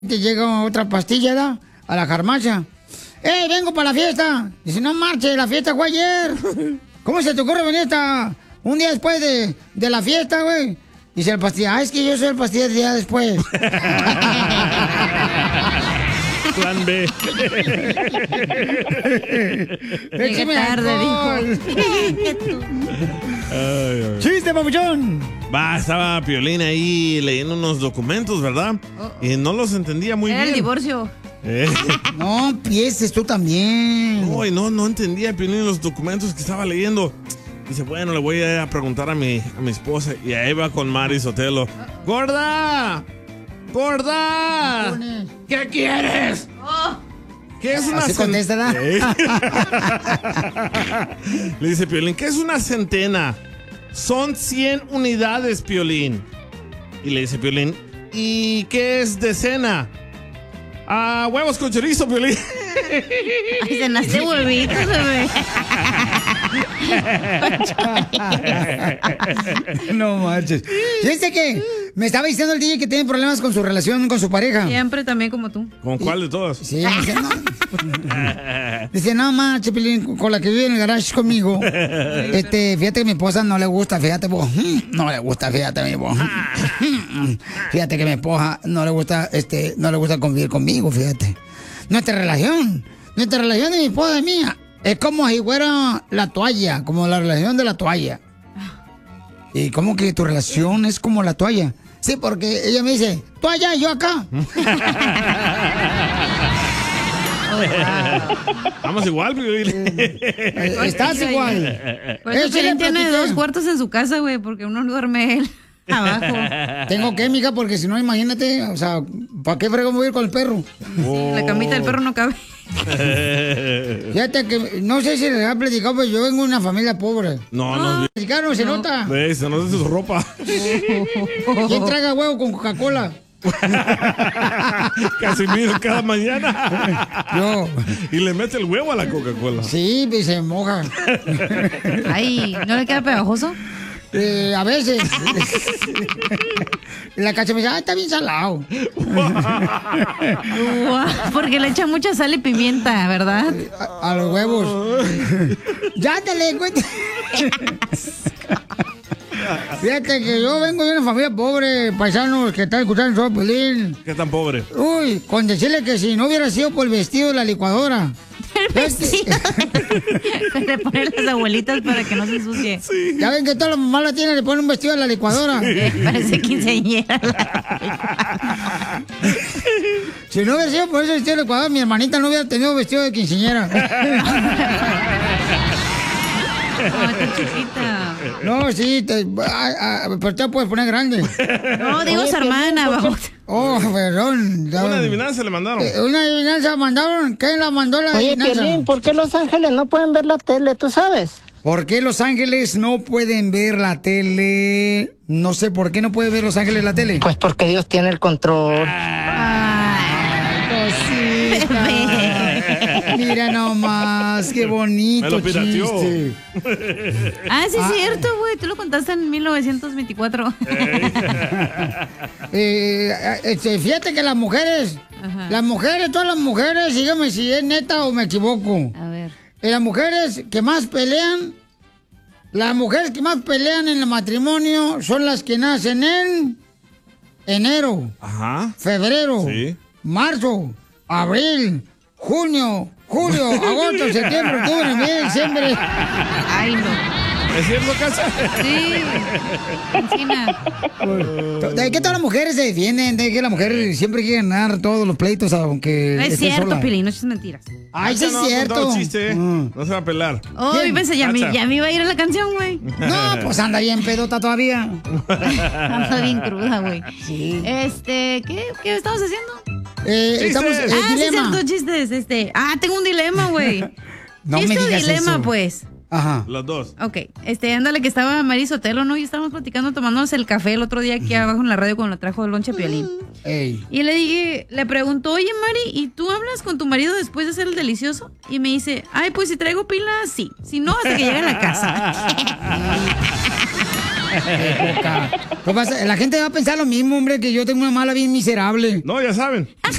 Te llega otra pastilla, ¿da? A la farmacia. Vengo para la fiesta! Dice, no marche, la fiesta fue ayer. ¿Cómo se te ocurre venir un día después de la fiesta, güey? Dice el pastilla, es que yo soy el pastilla del día después. Plan B. Llegué tarde, dijo. ¡Chiste, papuchón! Estaba Piolín ahí leyendo unos documentos, ¿verdad? Y no los entendía muy bien. Era el divorcio. No empieces tú también. No entendía Piolín los documentos que estaba leyendo. Dice, bueno, le voy a preguntar a mi esposa. Y ahí va con Mari Sotelo. ¡Gorda! ¡Gorda! ¿Qué quieres? ¿Qué es una centena? Le dice Piolín, ¿qué es una centena? Son 100 unidades, Piolín. Y le dice Piolín, ¿y qué es decena? Huevos con chorizo, Piolín. Ay, cenaste huevitos, bebé. No manches. ¿Viste que me estaba diciendo el DJ que tiene problemas con su relación con su pareja? Siempre también como tú. ¿Con cuál de todos? Sí, dice, no manches, Pilín, con la que vive en el garage conmigo. Fíjate que mi esposa no le gusta, fíjate vos. No le gusta, fíjate mi vos. Fíjate que mi esposa no le gusta convivir conmigo, fíjate. Nuestra relación de mi esposa y mía es como si fuera la toalla, como la relación de la toalla. ¿Y cómo que tu relación es como la toalla? Sí, porque ella me dice, tú allá y yo acá. Vamos igual, Piolín. Estás igual. Pues Piolín tiene 2 cuartos en su casa, güey, porque uno duerme él abajo. Tengo que, mija, porque si no, imagínate, o sea, ¿para qué frego voy a ir con el perro? La camita del perro no cabe. Fíjate que, no sé si les ha platicado, pero yo vengo de una familia pobre. No. Platicaron, se nota. Se nota su ropa. ¿Quién traga huevo con Coca-Cola? Casimiro cada mañana. Yo. Y le mete el huevo a la Coca-Cola. Sí, y se moja. Ay, ¿no le queda pegajoso? A veces. La cacha me dice, está bien salado. Porque le echa mucha sal y pimienta, ¿verdad? A los huevos. Ya te le cuento. Fíjate que yo vengo de una familia pobre, paisanos que están escuchando el Piolín. ¿Qué tan pobre? Uy, con decirle que si no hubiera sido por el vestido de la licuadora. El vestido. Le ponen las abuelitas para que no se ensucie. Sí. Ya ven que todas las mamás la tienen, le ponen un vestido de la licuadora. Parece quinceañera. Si no hubiera sido por ese vestido de licuadora, mi hermanita no hubiera tenido vestido de quinceañera. Está chiquita. No, sí, pero te puedes poner grande. No, digo su hermana. Oh, perdón. Una adivinanza le mandaron. ¿Una adivinanza mandaron? ¿Quién la mandó la adivinanza? Piolín, ¿por qué Los Ángeles no pueden ver la tele? ¿Tú sabes? ¿Por qué Los Ángeles no pueden ver la tele? No sé, ¿por qué no puede ver Los Ángeles la tele? Pues porque Dios tiene el control. Mira nomás, qué bonito. Me lo pirateó. Chiste. Sí, es cierto, güey. Tú lo contaste en 1924. Fíjate que las mujeres, todas las mujeres, dígame si es neta o me equivoco. A ver. Las mujeres que más pelean en el matrimonio son las que nacen en enero, febrero, marzo, abril, junio, julio, agosto, septiembre, octubre, noviembre, diciembre. Ay, no. ¿Es cierto, Casa? Sí. Encina. ¿De qué todas las mujeres se defienden? De que la mujer siempre quiere ganar todos los pleitos, aunque no es esté cierto, sola. Pilín, no es mentiras. Ay, sí es cierto. Un chiste, no se va a pelar. Oh, pensé, ya me iba a ir a la canción, güey. No, pues anda bien pedota todavía. Anda bien cruda, güey. Sí. ¿Qué estamos haciendo? Estamos sí, dilema. cierto, chistes. Tengo un dilema, güey. No me ¿Chiste o digas dilema, eso. pues? Ajá. Los dos. Ok, ándale que estaba Mari Sotelo, ¿no? Y estábamos platicando, tomándonos el café el otro día aquí abajo en la radio cuando trajo el lonche Piolín. Ey. Y le preguntó, oye Mari, ¿y tú hablas con tu marido después de hacer el delicioso? Y me dice, ay, pues si traigo pilas, sí. Si no, hasta que llegue a la casa. Qué poca. La gente va a pensar lo mismo, hombre, que yo tengo una mala bien miserable. No, ya saben.